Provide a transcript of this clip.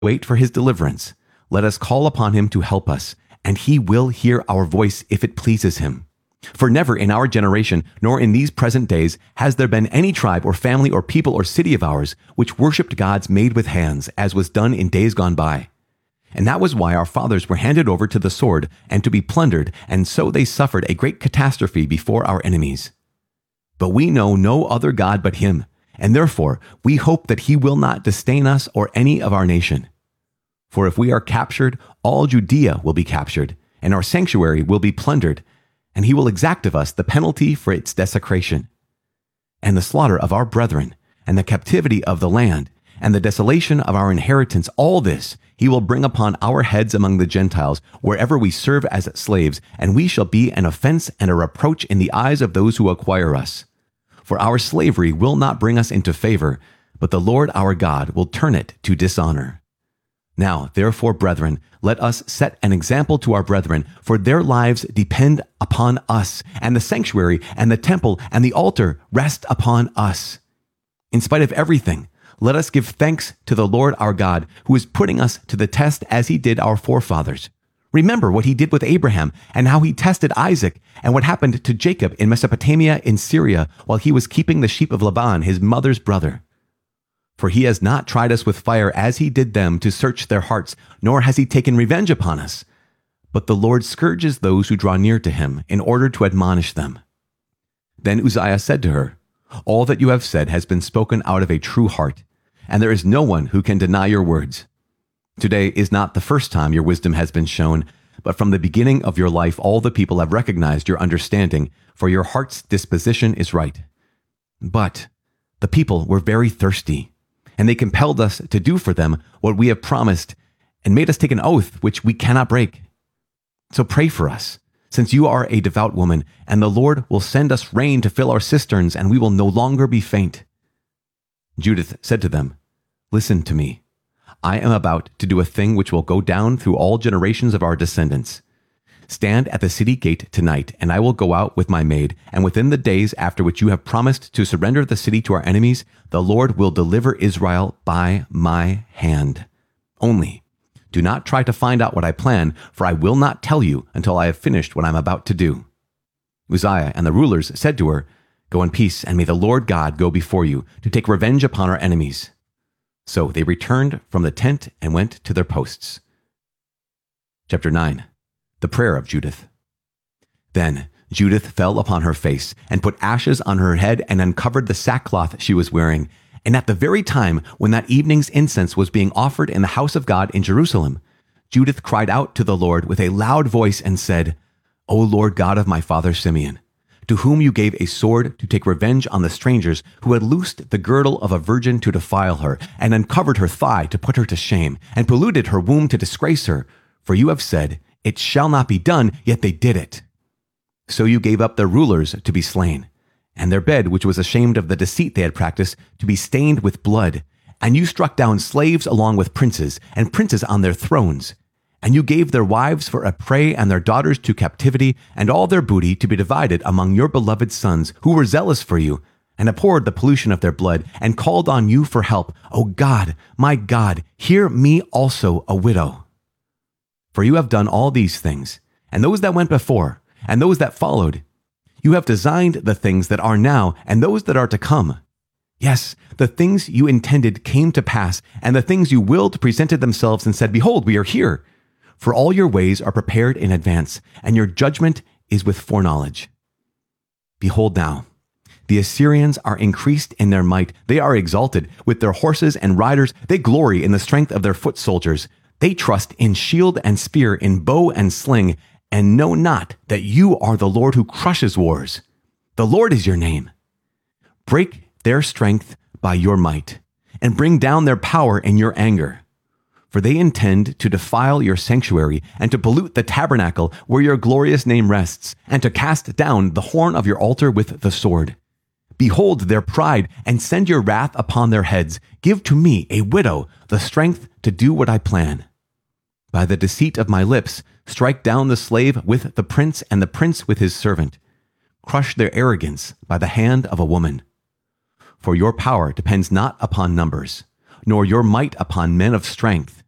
wait for his deliverance. Let us call upon him to help us, and he will hear our voice if it pleases him. For never in our generation, nor in these present days, has there been any tribe or family or people or city of ours which worshipped gods made with hands, as was done in days gone by. And that was why our fathers were handed over to the sword and to be plundered, and so they suffered a great catastrophe before our enemies. But we know no other God but him, and therefore we hope that he will not disdain us or any of our nation. For if we are captured, all Judea will be captured, and our sanctuary will be plundered, and he will exact of us the penalty for its desecration. And the slaughter of our brethren, and the captivity of the land, and the desolation of our inheritance, all this he will bring upon our heads among the Gentiles, wherever we serve as slaves, and we shall be an offense and a reproach in the eyes of those who acquire us. For our slavery will not bring us into favor, but the Lord our God will turn it to dishonor. Now, therefore, brethren, let us set an example to our brethren, for their lives depend upon us, and the sanctuary and the temple and the altar rest upon us. In spite of everything, let us give thanks to the Lord our God, who is putting us to the test as he did our forefathers. Remember what he did with Abraham, and how he tested Isaac, and what happened to Jacob in Mesopotamia in Syria, while he was keeping the sheep of Laban, his mother's brother. For he has not tried us with fire as he did them to search their hearts, nor has he taken revenge upon us. But the Lord scourges those who draw near to him, in order to admonish them. Then Uzziah said to her, All that you have said has been spoken out of a true heart, and there is no one who can deny your words. Today is not the first time your wisdom has been shown, but from the beginning of your life all the people have recognized your understanding, for your heart's disposition is right. But the people were very thirsty, and they compelled us to do for them what we have promised, and made us take an oath which we cannot break. So pray for us, since you are a devout woman, and the Lord will send us rain to fill our cisterns, and we will no longer be faint. Judith said to them, Listen to me. I am about to do a thing which will go down through all generations of our descendants. Stand at the city gate tonight, and I will go out with my maid, and within the days after which you have promised to surrender the city to our enemies, the Lord will deliver Israel by my hand. Only, do not try to find out what I plan, for I will not tell you until I have finished what I am about to do. Uzziah and the rulers said to her, Go in peace, and may the Lord God go before you, to take revenge upon our enemies. So they returned from the tent and went to their posts. Chapter 9. The prayer of Judith. Then Judith fell upon her face, and put ashes on her head, and uncovered the sackcloth she was wearing. And at the very time when that evening's incense was being offered in the house of God in Jerusalem, Judith cried out to the Lord with a loud voice and said, O Lord God of my father Simeon, to whom you gave a sword to take revenge on the strangers who had loosed the girdle of a virgin to defile her, and uncovered her thigh to put her to shame, and polluted her womb to disgrace her. For you have said, It shall not be done, yet they did it. So you gave up their rulers to be slain, and their bed, which was ashamed of the deceit they had practiced, to be stained with blood. And you struck down slaves along with princes, and princes on their thrones. And you gave their wives for a prey, and their daughters to captivity, and all their booty to be divided among your beloved sons, who were zealous for you, and abhorred the pollution of their blood, and called on you for help. O God, my God, hear me also a widow. For you have done all these things, and those that went before, and those that followed. You have designed the things that are now, and those that are to come. Yes, the things you intended came to pass, and the things you willed presented themselves and said, Behold, we are here. For all your ways are prepared in advance, and your judgment is with foreknowledge. Behold now, the Assyrians are increased in their might. They are exalted. With their horses and riders, they glory in the strength of their foot soldiers. They trust in shield and spear, in bow and sling, and know not that you are the Lord who crushes wars. The Lord is your name. Break their strength by your might, and bring down their power in your anger. For they intend to defile your sanctuary, and to pollute the tabernacle where your glorious name rests, and to cast down the horn of your altar with the sword. Behold their pride, and send your wrath upon their heads. Give to me, a widow, the strength to do what I plan. By the deceit of my lips, strike down the slave with the prince, and the prince with his servant. Crush their arrogance by the hand of a woman. For your power depends not upon numbers, nor your might upon men of strength,